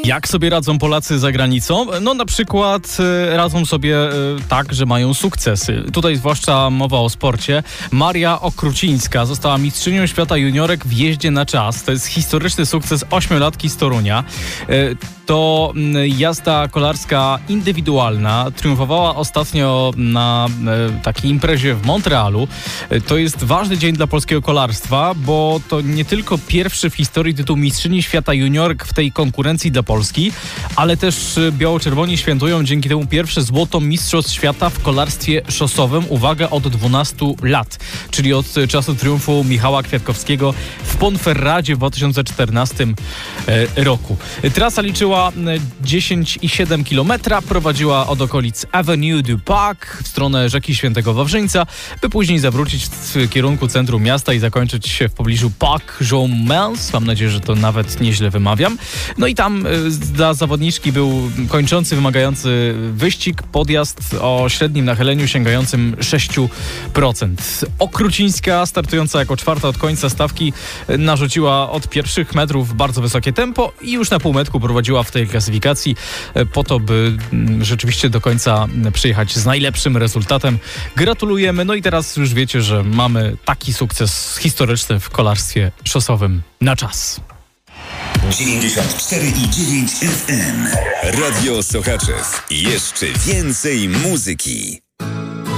Jak sobie radzą Polacy za granicą? No na przykład radzą sobie tak, że mają sukcesy. Tutaj zwłaszcza mowa o sporcie. Maria Okrucińska została mistrzynią świata juniorek w jeździe na czas. To jest historyczny sukces ośmiolatki z Torunia. To jazda kolarska indywidualna. Triumfowała ostatnio na takiej imprezie w Montrealu. To jest ważny dzień dla polskiego kolarstwa, bo to nie tylko pierwszy w historii tytuł mistrzyni świata juniorek w tej konkurencji dla Polski, ale też biało-czerwoni świętują dzięki temu pierwsze złoto mistrzostw świata w kolarstwie szosowym. Uwaga, od 12 lat, czyli od czasu triumfu Michała Kwiatkowskiego w Ponferradzie w 2014 roku. Trasa liczyła 10,7 km, prowadziła od okolic Avenue du Parc w stronę rzeki Świętego Wawrzyńca, by później zawrócić w kierunku centrum miasta i zakończyć się w pobliżu Parc Jean-Mance. Mam nadzieję, że to nawet nieźle wymawiam. No i tam dla zawodniczki był kończący, wymagający wyścig, podjazd o średnim nachyleniu sięgającym 6%. Okrucińska, startująca jako czwarta od końca stawki, narzuciła od pierwszych metrów bardzo wysokie tempo i już na półmetku prowadziła w tej klasyfikacji po to, by rzeczywiście do końca przyjechać z najlepszym rezultatem. Gratulujemy. No i teraz już wiecie, że mamy taki sukces historyczny w kolarstwie szosowym na czas. 94,9 FM. Radio Sochaczew. Jeszcze więcej muzyki.